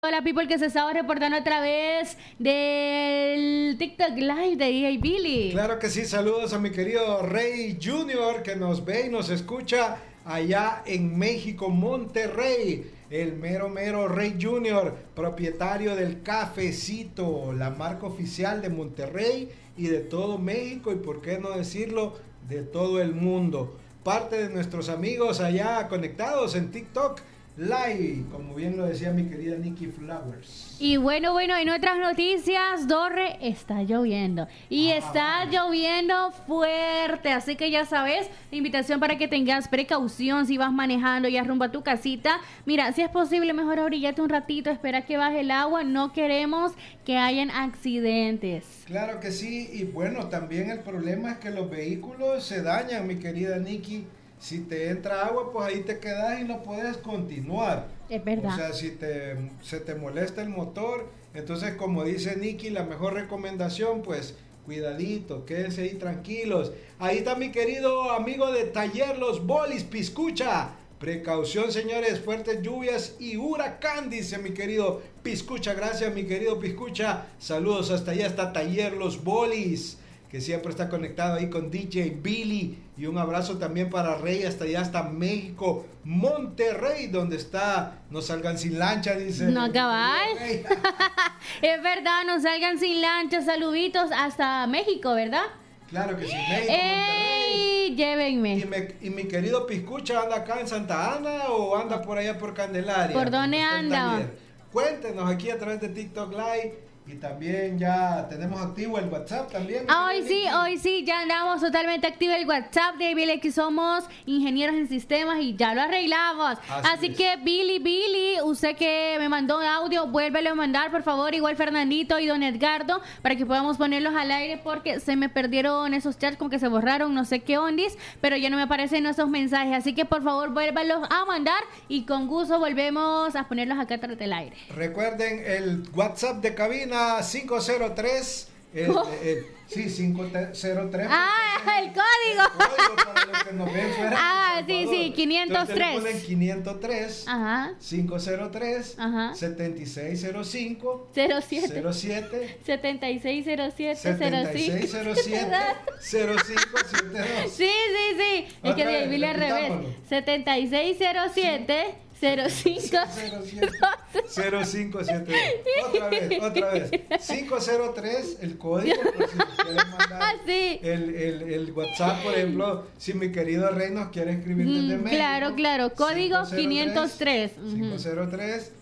Hola people que se estaba reportando a través del TikTok Live de DJ Billy. Claro que sí, saludos a mi querido Rey Junior que nos ve y nos escucha allá en México, Monterrey. El mero Rey Junior, propietario del Cafecito, la marca oficial de Monterrey y de todo México y por qué no decirlo, de todo el mundo. Parte de nuestros amigos allá conectados en TikTok Live, como bien lo decía mi querida Nikki Flowers. Y bueno, en otras noticias, Dorre, está lloviendo. Y está lloviendo fuerte, así que ya sabes, la invitación para que tengas precaución si vas manejando ya rumbo a tu casita. Mira, si es posible, mejor orillate un ratito, espera que baje el agua, no queremos que hayan accidentes. Claro que sí, y bueno, también el problema es que los vehículos se dañan, mi querida Nikki. Si te entra agua, pues ahí te quedas y no puedes continuar. Es verdad. O sea, si se te molesta el motor, entonces como dice Nikki, la mejor recomendación, pues cuidadito, quédense ahí tranquilos. Ahí está mi querido amigo de Taller Los Bolis, Piscucha. Precaución, señores, fuertes lluvias y huracán, dice mi querido Piscucha. Gracias, mi querido Piscucha. Saludos hasta allá, hasta Taller Los Bolis, que siempre está conectado ahí con DJ Billy. Y un abrazo también para Rey, hasta allá, hasta México, Monterrey, donde está, no salgan sin lancha, dice. No, cabal. Es verdad, no salgan sin lancha, saluditos hasta México, ¿verdad? Claro que sí, México, ¡Ey! Monterrey. Llévenme. Y mi querido Piscucha, ¿anda acá en Santa Ana o anda por allá por Candelaria? ¿Por dónde anda? Cuéntenos aquí a través de TikTok Live. Y también ya tenemos activo el WhatsApp también. Hoy sí, ya andamos totalmente activo el WhatsApp de Billy, que somos ingenieros en sistemas y ya lo arreglamos. Así que Billy, usted que me mandó audio, vuélvelo a mandar, por favor, igual Fernandito y Don Edgardo, para que podamos ponerlos al aire, porque se me perdieron esos chats, como que se borraron, no sé qué ondis, pero ya no me aparecen esos mensajes. Así que por favor, vuélvalos a mandar y con gusto volvemos a ponerlos acá tras del aire. Recuerden el WhatsApp de cabina 503 sí, 503. El código. El código para los que nos ven fuera. Sí, 503. Ponen 503, Ajá. 503, Ajá. 7605, 07, 7607, 7607, 0572. Sí. Es que de Billy al revés. 7607. 0572. Otra vez. 503, el código, por si nos quieren mandar el WhatsApp, por ejemplo, si mi querido Rey nos quiere escribir desde México. Claro, código 503. 503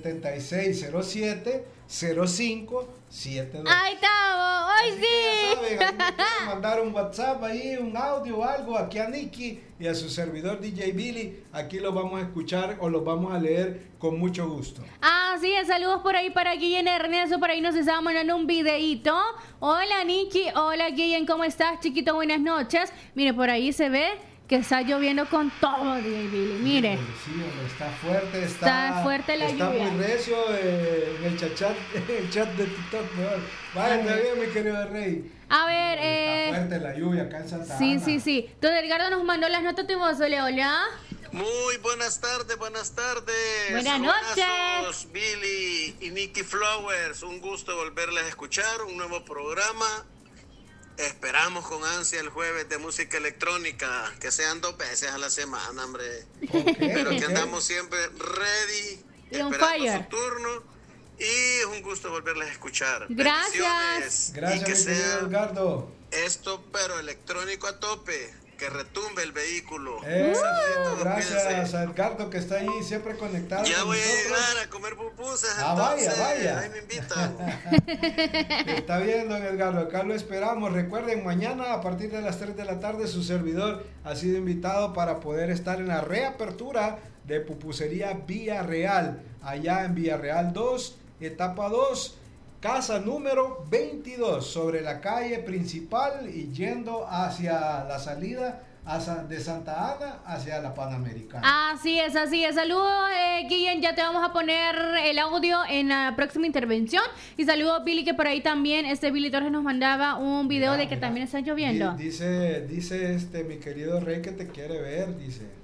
7607 0572. Ahí estamos, hoy Así sí. Que ya saben, ahí me pueden mandar un WhatsApp ahí, un audio o algo aquí a Nikki y a su servidor DJ Billy. Aquí lo vamos a escuchar o lo vamos a leer con mucho gusto. Sí, saludos por ahí para Guillen Ernesto, por ahí nos estaba mandando un videíto. Hola Nikki, hola Guillen, ¿cómo estás, chiquito? Buenas noches. Mire, por ahí se ve que está lloviendo con todo, DJ Billy. Mire. Sí, está fuerte, está fuerte la lluvia. Está muy recio en el chat de TikTok. Vaya, está bien, mi querido Rey. A ver, está fuerte la lluvia acá en Santa Ana. Sí. Don Edgardo nos mandó las notas de voz. Hola. Muy buenas tardes. Buenas noches. Billy y Nikki Flowers. Un gusto volverles a escuchar. Un nuevo programa. Esperamos con ansia el jueves de música electrónica, que sean 2 veces a la semana, hombre. Pero que andamos siempre ready, esperando su turno. Y es un gusto volverles a escuchar. Gracias. Gracias, y que sea Edgardo. esto, pero electrónico a tope. Que retumbe el vehículo. Gracias a Edgardo, que está ahí siempre conectado. Ya voy a llegar a comer pupusas. Vaya. Ahí me invitan. Está bien, don Edgardo, acá lo esperamos. Recuerden, mañana a partir de las 3 de la tarde su servidor ha sido invitado para poder estar en la reapertura de Pupusería Villarreal, allá en Villarreal 2, etapa 2. Casa número 22, sobre la calle principal y yendo hacia la salida de Santa Ana hacia la Panamericana. Así es. Saludos, Guillen, ya te vamos a poner el audio en la próxima intervención. Y saludos, Billy, que por ahí también, Billy Torres nos mandaba un video de que también está lloviendo. Dice mi querido Rey que te quiere ver, dice.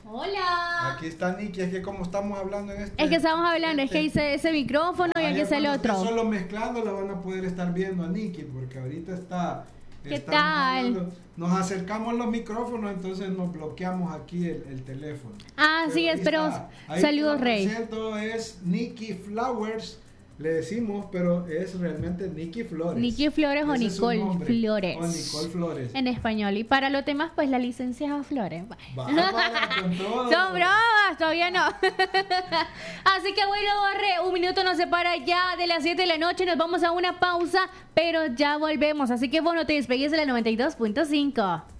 Hola. Aquí está Nikki, es que como estamos hablando en este... Es que estamos hablando, es que hice ese micrófono y aquí está el otro. Solo mezclando lo van a poder estar viendo a Nikki, porque ahorita está... ¿Qué tal? Hablando, nos acercamos los micrófonos, entonces nos bloqueamos aquí el teléfono. Ah, sí, espero. Saludos, Rey. Es Nikki Flowers, le decimos, pero es realmente Nikki Flores. Nikki Flores o Nicole Flores. O Nicole Flores. En español. Y para los temas, pues la licencia es a Flores. Con todo. Son bromas, todavía no. Así que bueno, Borre, un minuto nos separa ya de las 7 de la noche. Nos vamos a una pausa, pero ya volvemos. Así que bueno, te despegues de la 92.5.